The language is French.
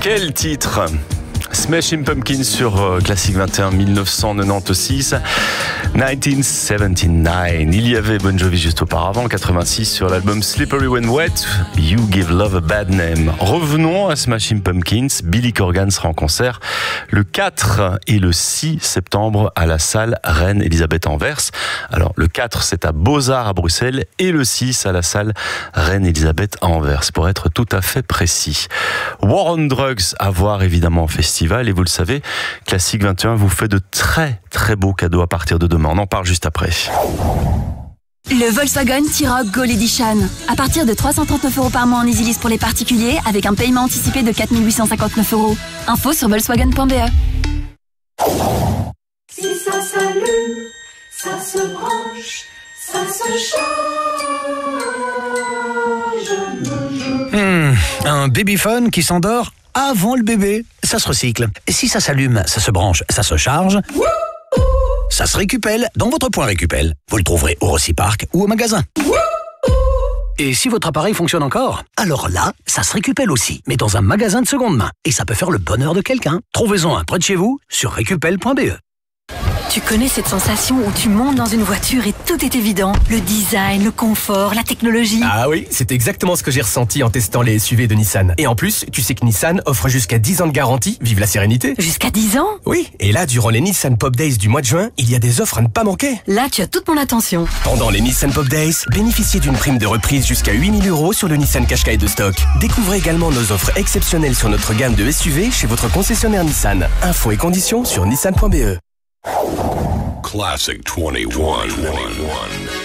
Quel titre! Smashing Pumpkins sur Classic 21 1996. 1979. Il y avait Bon Jovi juste auparavant, 86 sur l'album Slippery When Wet, You Give Love a Bad Name. Revenons à Smashing Pumpkins. Billy Corgan sera en concert le 4 et le 6 septembre à la salle Reine-Elisabeth Anvers. Alors le 4 c'est à Beaux-Arts à Bruxelles et le 6 à la salle Reine-Elisabeth Anvers pour être tout à fait précis. War on Drugs à voir évidemment au festival et vous le savez, Classic 21 vous fait de très très beaux cadeaux à partir de demain. On en parle juste après. Le Volkswagen T-Roc Gold Edition. À partir de 339 € par mois en EasyLease pour les particuliers avec un paiement anticipé de 4 859 €. Info sur volkswagen.be. Si ça s'allume, ça se branche, ça se charge. Un babyphone qui s'endort avant le bébé, ça se recycle. Si ça s'allume, ça se branche, ça se charge. Ça se récupelle dans votre point Récupel. Vous le trouverez au Reciparc ou au magasin. Et si votre appareil fonctionne encore, alors là, ça se récupelle aussi, mais dans un magasin de seconde main. Et ça peut faire le bonheur de quelqu'un. Trouvez-en un près de chez vous sur récupel.be. Tu connais cette sensation où tu montes dans une voiture et tout est évident? Le design, le confort, la technologie. Ah oui, c'est exactement ce que j'ai ressenti en testant les SUV de Nissan. Et en plus, tu sais que Nissan offre jusqu'à 10 ans de garantie, vive la sérénité. Jusqu'à 10 ans? Oui, et là, durant les Nissan Pop Days du mois de juin, il y a des offres à ne pas manquer. Là, tu as toute mon attention. Pendant les Nissan Pop Days, bénéficiez d'une prime de reprise jusqu'à 8 000 € sur le Nissan Qashqai de stock. Découvrez également nos offres exceptionnelles sur notre gamme de SUV chez votre concessionnaire Nissan. Infos et conditions sur nissan.be. Classic 21.